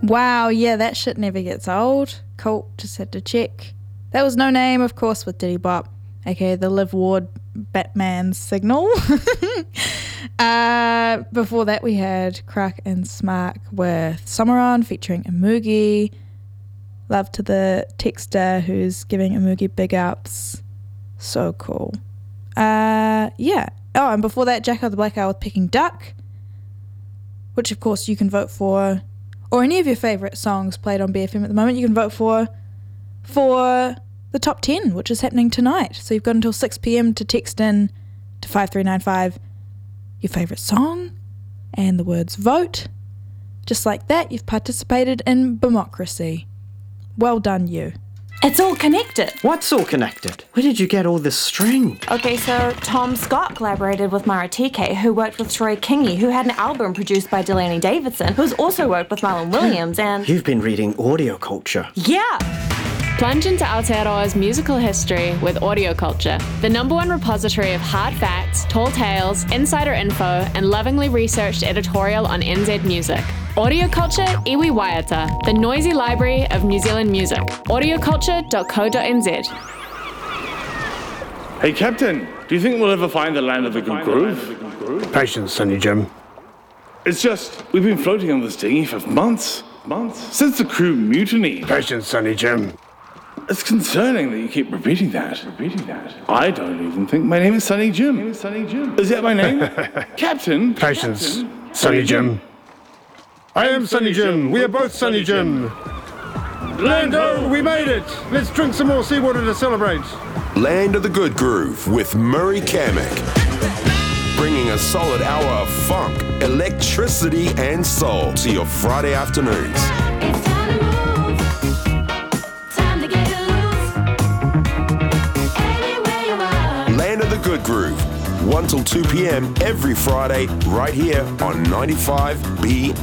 Wow, yeah, that shit never gets old. Cool, just had to check. That was No Name, of course, with Diddy Bop, aka the Liv Ward Batman signal. Before that, we had Crack and Smark with Summer On featuring Imugi. Love to the texter who's giving Imugi big ups. So cool. Yeah. Oh, and before that, Jacko the Black Owl with Peking Duck, which of course you can vote for, or any of your favourite songs played on BFM at the moment, you can vote for the top 10, which is happening tonight. So you've got until 6 p.m. to text in to 5395 your favourite song and the words vote. Just like that, you've participated in Bemocracy. Well done, you. It's all connected. What's all connected? Where did you get all this string? Okay, so Tom Scott collaborated with Mara TK, who worked with Troy Kingi, who had an album produced by Delaney Davidson, who's also worked with Marlon Williams, and... You've been reading Audio Culture. Yeah! Plunge into Aotearoa's musical history with Audio Culture, the #1 repository of hard facts, tall tales, insider info, and lovingly researched editorial on NZ music. Audio Culture Iwi Waiata, the noisy library of New Zealand music. audioculture.co.nz. Hey, Captain, do you think we'll ever find the land of the good groove? Patience, Sonny Jim. It's just, we've been floating on this dinghy for months. Since the crew mutinied. Patience, Sonny Jim. It's concerning that you keep repeating that. I don't even think my name is Sonny Jim. Is that my name? Captain? Patience, Sonny Jim. I am Sonny Jim. We are both Sonny Jim. Lando, we made it. Let's drink some more seawater to celebrate. Land of the Good Groove with Murray Kamek. Bringing a solid hour of funk, electricity and soul to your Friday afternoons. It's time to move. Time to get loose. Anywhere you are. Land of the Good Groove, 1 till 2 p.m. every Friday, right here on 95 BFM.